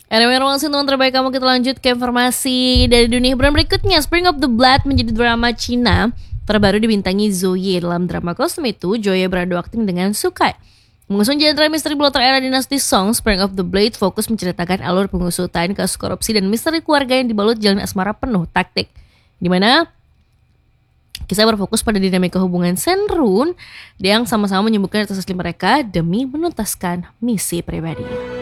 Anyway, ruang teman terbaik kamu, kita lanjut ke informasi dari dunia hiburan berikutnya. Spring of the Blood menjadi drama Cina terbaru dibintangi Zoe. Dalam drama kostum itu, Zoe beradu akting dengan Sukai. Mengusung genre misteri blotter era dinasti Song, Spring of the Blade fokus menceritakan alur pengusutan kasus korupsi dan misteri keluarga yang dibalut jalan asmara penuh taktik. Dimana kisah berfokus pada dinamika hubungan Senrun yang sama-sama menyembuhkan rasa asli mereka demi menuntaskan misi pribadi.